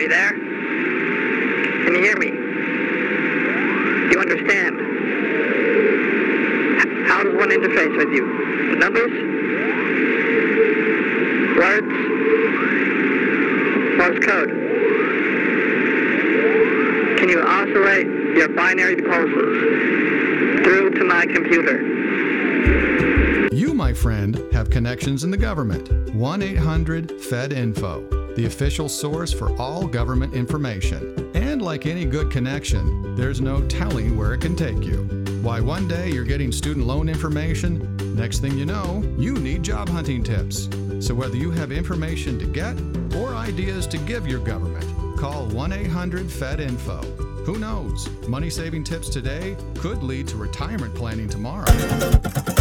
You there? Can you hear me? Do you understand? How does one interface with you? With numbers? Words? Morse code? Can you oscillate your binary pulses through to my computer? You, my friend, have connections in the government. 1-800-FED-INFO, the official source for all government information. And like any good connection, there's no telling where it can take you. Why, one day you're getting student loan information, next thing you know, you need job hunting tips. So whether you have information to get or ideas to give your government, call 1-800-FED-INFO. Who knows? Money-saving tips today could lead to retirement planning tomorrow.